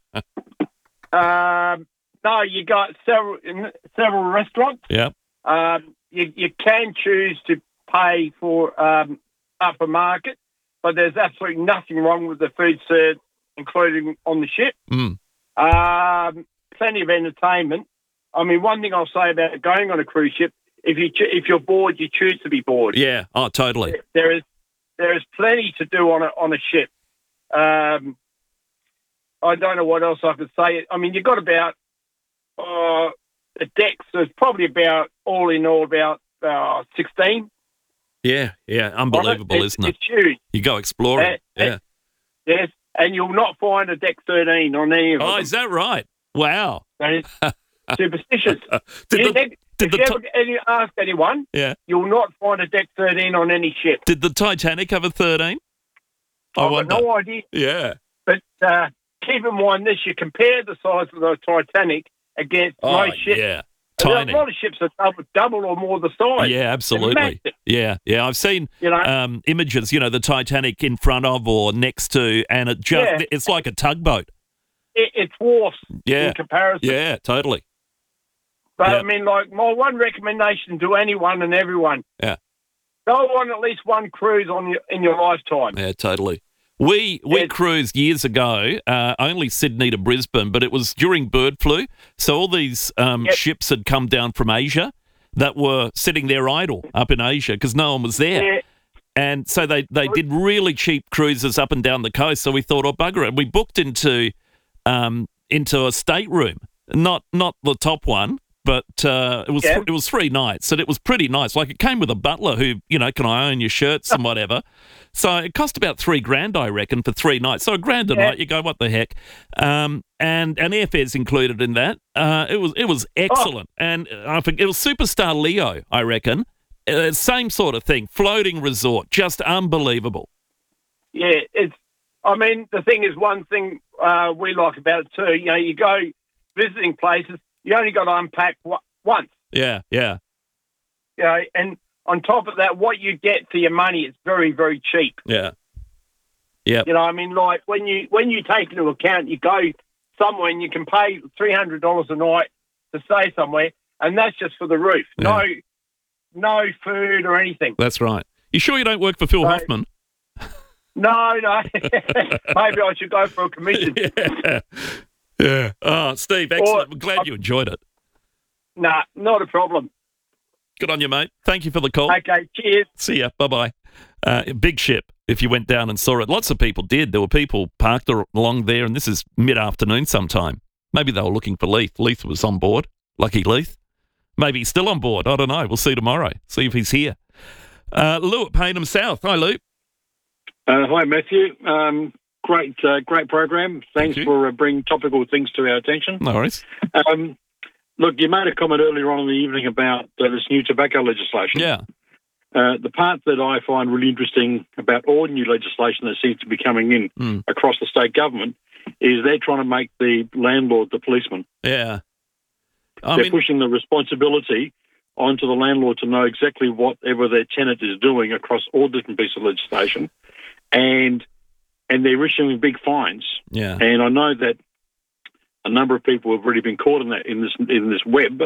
um, no, you got several several restaurants. Yeah. Um, you, you can choose to pay for um, upper market, but there's absolutely nothing wrong with the food served, including on the ship. Mm. Um, plenty of entertainment. I mean, one thing I'll say about going on a cruise ship, if you cho- if you're bored, you choose to be bored. Yeah. Oh, totally. There is there is plenty to do on a on a ship. Um, I don't know what else I could say. I mean, you've got about uh, the decks. There's probably about all in all about uh, sixteen. Yeah, yeah. Unbelievable, It's- isn't it? It's huge. You go exploring. Uh, yeah. Yes, and you'll not find a deck thirteen on any of Oh, them. is that right? Wow. That is superstitious. Did You the- think- did if the you ever any, ask anyone, Yeah. you'll not find a deck thirteen on any ship. Did the Titanic have a thirteen? I I've got wonder. no idea. Yeah. But uh, keep in mind this, you compare the size of the Titanic against Oh, most ships. yeah. And Tiny. A lot of ships are double, double or more the size. Yeah, They're absolutely. massive. Yeah, yeah. I've seen You know? um, images, you know, the Titanic in front of or next to, and it just Yeah. it's like a tugboat. It, it dwarfs Yeah. in comparison. Yeah, totally. But Yeah. I mean, like, my one recommendation to anyone and everyone, Yeah. go on at least one cruise on your, in your lifetime. Yeah, totally. We we Yeah. cruised years ago, uh, only Sydney to Brisbane, but it was during bird flu. So all these um, Yep. ships had come down from Asia that were sitting there idle up in Asia because no one was there. Yeah. And so they, they did really cheap cruises up and down the coast. So we thought, oh, bugger it. We booked into um, into a stateroom, not not the top one, but uh, it was Yeah. it was three nights, and it was pretty nice. Like it came with a butler who, you know, can I own your shirts and whatever. So it cost about three grand, I reckon, for three nights. So a grand a Yeah. night, you go, what the heck? Um, and and airfare's included in that. Uh, it was it was excellent, and I think it was Superstar Leo, I reckon. Uh, same sort of thing, floating resort, just unbelievable. Yeah, it's. I mean, the thing is, one thing uh, we like about it too. You know, you go visiting places, you only got to unpack w- once. Yeah, yeah, You know, and on top of that, what you get for your money is very, very cheap. yeah, yeah. You know, I mean, like when you when you take into account, you go somewhere and you can pay three hundred dollars a night to stay somewhere, and that's just for the roof. No, no food or anything. That's right. You sure you don't work for Phil So- Hoffman? No, no. Maybe I should go for a commission. Yeah. Yeah. Oh, Steve, excellent. I'm glad you enjoyed it. Nah, not a problem. Good on you, mate. Thank you for the call. Okay, cheers. See ya. Bye-bye. Uh, big ship, if you went down and saw it. Lots of people did. There were people parked along there, and this is mid-afternoon sometime. Maybe they were looking for Leith. Leith was on board. Lucky Leith. Maybe he's still on board. I don't know. We'll see tomorrow. See if he's here. Uh, Lou at Payneham South. Hi, Lou. Uh, hi, Matthew. Um, great, uh, great program. Thanks Thank you. for uh, bringing topical things to our attention. No worries. Um, look, you made a comment earlier on in the evening about uh, this new tobacco legislation. Yeah. Uh, the part that I find really interesting about all new legislation that seems to be coming in Mm. across the state government is they're trying to make the landlord the policeman. Yeah. I they're mean, pushing the responsibility onto the landlord to know exactly whatever their tenant is doing across all different pieces of legislation. And and they're issuing big fines. Yeah. And I know that a number of people have already been caught in that in this in this web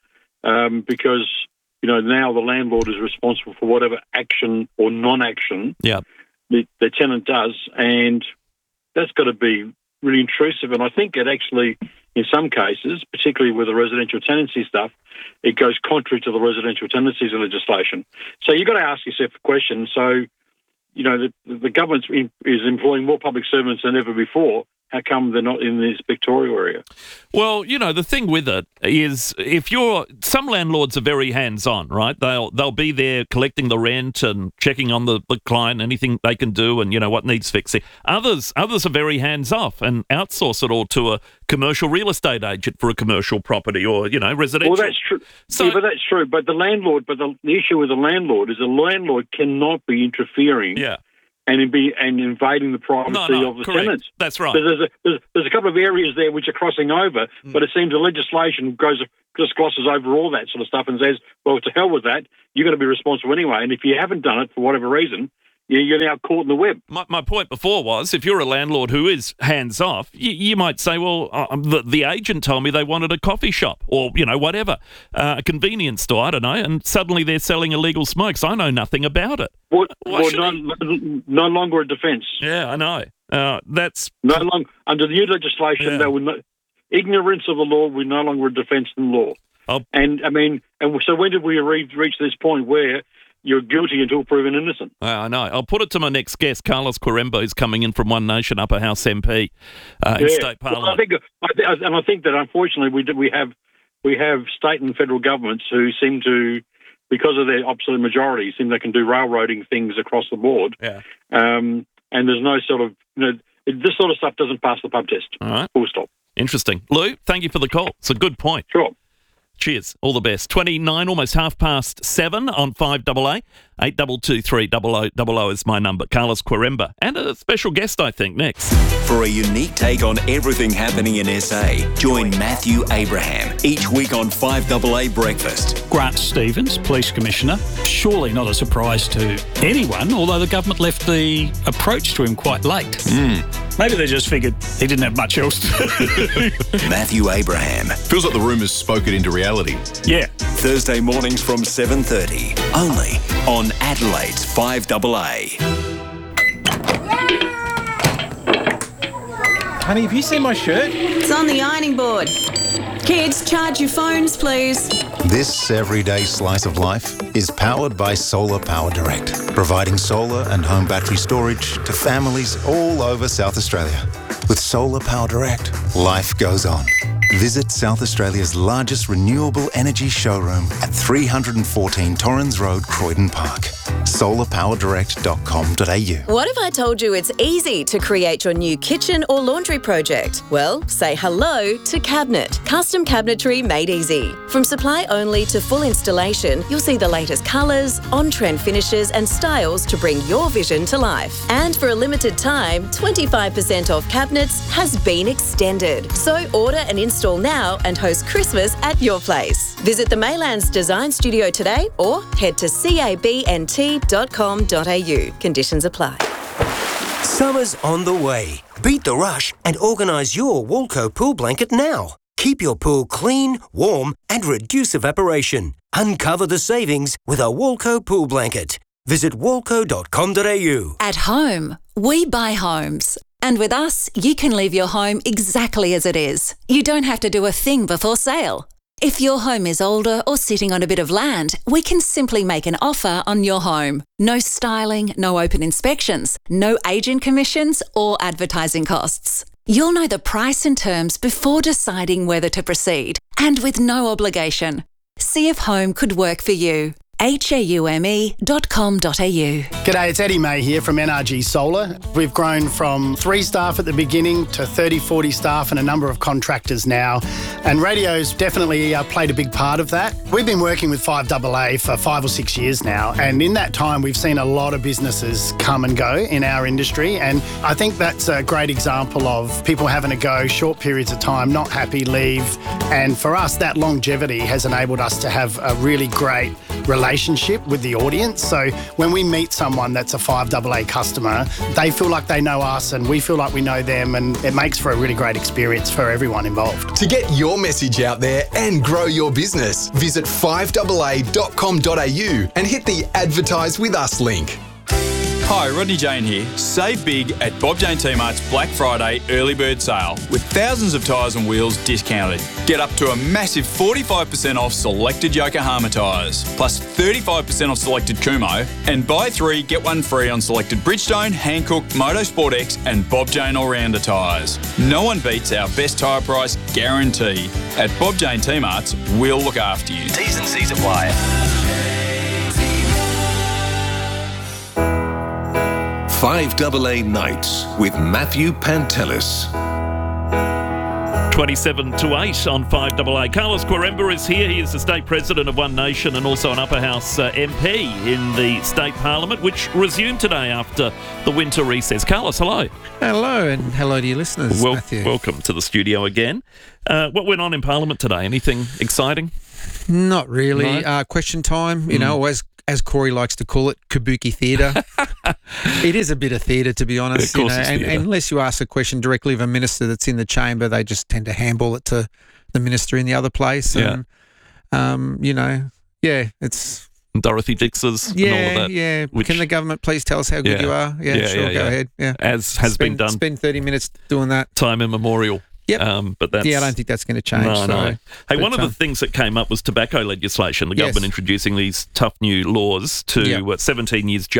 um, because you know now the landlord is responsible for whatever action or non-action yeah. the, the tenant does, and that's got to be really intrusive. And I think it actually, in some cases, particularly with the residential tenancy stuff, it goes contrary to the residential tenancies legislation. So you've got to ask yourself a question. So, you know, the, the government is employing more public servants than ever before. How come they're not in this Victoria area? Well, you know, the thing with it is if you're... Some landlords are very hands-on, right? They'll they'll be there collecting the rent and checking on the, the client, anything they can do and, you know, what needs fixing. Others others are very hands-off and outsource it all to a commercial real estate agent for a commercial property or, you know, residential. Well, that's true. So, yeah, but that's true. But the landlord... But the, the issue with the landlord is the landlord cannot be interfering... Yeah. And in be and invading the privacy no, no, of the correct. tenants. That's right. So there's a there's, there's a couple of areas there which are crossing over, mm. but it seems the legislation goes just glosses over all that sort of stuff and says, "Well, to hell with that. You're going to be responsible anyway." And if you haven't done it for whatever reason, you're now caught in the web. My, my point before was, if you're a landlord who is hands off, you, you might say, "Well, uh, the, the agent told me they wanted a coffee shop or you know whatever, uh, a convenience store, I don't know," and suddenly they're selling illegal smokes. I know nothing about it. Well, well no, he... no longer a defence. Yeah, I know. Uh, that's no long under the new legislation. Yeah. They would not, ignorance of the law will no longer a defence in law. I'll... And I mean, and so when did we reach, reach this point where you're guilty until proven innocent? Uh, I know. I'll put it to my next guest, Carlos Quiremba, who's coming in from One Nation Upper House M P uh, in yeah. State Parliament. Well, I think, I th- and I think that unfortunately we do, we have we have state and federal governments who seem to, because of their absolute majority, seem they can do railroading things across the board. Yeah. Um, and there's no sort of, you know, this sort of stuff doesn't pass the pub test. All right. Full stop. Interesting. Lou, thank you for the call. It's a good point. Sure. Cheers. All the best. twenty-nine, almost half past seven on five double A. eight two two three double oh double oh is my number. Carlos Quiremba. And a special guest, I think, next. For a unique take on everything happening in S A, join Matthew Abraham each week on five double A Breakfast. Grant Stevens, Police Commissioner. Surely not a surprise to anyone, although the government left the approach to him quite late. Mm. Maybe they just figured he didn't have much else to do. Matthew Abraham. Feels like the rumours spoken into reality. Yeah. Thursday mornings from seven thirty, only on Adelaide's five double A. Honey, have you seen my shirt? It's on the ironing board. Kids, charge your phones, please. This everyday slice of life is powered by Solar Power Direct, providing solar and home battery storage to families all over South Australia. With Solar Power Direct, life goes on. Visit South Australia's largest renewable energy showroom at three fourteen Torrens Road, Croydon Park. solar power direct dot com dot a u. What if I told you it's easy to create your new kitchen or laundry project? Well, say hello to Cabinet. Custom cabinetry made easy. From supply only to full installation, you'll see the latest colours, on-trend finishes and styles to bring your vision to life. And for a limited time, twenty-five percent off cabinets has been extended. So order and install now and host Christmas at your place. Visit the Maylands Design Studio today or head to cabnt dot com dot a u. Conditions apply. Summer's on the way. Beat the rush and organise your Walco pool blanket now. Keep your pool clean, warm and reduce evaporation. Uncover the savings with a Walco pool blanket. Visit walco dot com dot a u. At home, we buy homes. And with us, you can leave your home exactly as it is. You don't have to do a thing before sale. If your home is older or sitting on a bit of land, we can simply make an offer on your home. No styling, no open inspections, no agent commissions or advertising costs. You'll know the price and terms before deciding whether to proceed, and with no obligation. See if home could work for you. haume dot com dot a u. G'day, it's Eddie May here from N R G Solar. We've grown from three staff at the beginning to thirty, forty staff and a number of contractors now. And radio's definitely uh, played a big part of that. We've been working with five double A for five or six years now. And in that time, we've seen a lot of businesses come and go in our industry. And I think that's a great example of people having a go, short periods of time, not happy, leave. And for us, that longevity has enabled us to have a really great relationship relationship with the audience. So when we meet someone that's a five double A customer, they feel like they know us and we feel like we know them, and it makes for a really great experience for everyone involved. To get your message out there and grow your business, visit five A A dot com dot a u and hit the Advertise with Us link. Hi, Rodney Jane here. Save big at Bob Jane T-Mart's Black Friday early bird sale with thousands of tyres and wheels discounted. Get up to a massive forty-five percent off selected Yokohama tyres, plus thirty-five percent off selected Kumho, and buy three, get one free on selected Bridgestone, Hankook, Motorsport X and Bob Jane All-Rounder tyres. No one beats our best tyre price guarantee. At Bob Jane T-Mart's, we'll look after you. T's and C's apply. five A A Nights with Matthew Pantelis. twenty-seven to eight on five A A. Carlos Quaremba is here. He is the state president of One Nation and also an Upper House uh, M P in the state parliament, which resumed today after the winter recess. Carlos, hello. Hello, and hello to your listeners, Well, Matthew. welcome to the studio again. Uh, what went on in parliament today? Anything exciting? Not really. No? Uh, question time, you Mm. know, as as Corey likes to call it, kabuki theatre. It is a bit of theatre, to be honest. Of course you know, it's and, theatre. and unless you ask a question directly of a minister that's in the chamber, they just tend to handball it to the minister in the other place. Yeah. And, um, you know, yeah, it's... Dorothy Dix's Yeah, and all of that. yeah. which- Can the government please tell us how good Yeah. you are? Yeah, Yeah, sure, yeah, go yeah. ahead. Yeah. As has been Spend- done. Spend thirty minutes doing that. Time immemorial. Yep. Um, but that's, Yeah, I don't think that's going to change. No, so. no. Hey, But, one of um, the things that came up was tobacco legislation. The Yes. government introducing these tough new laws to Yep. uh, seventeen years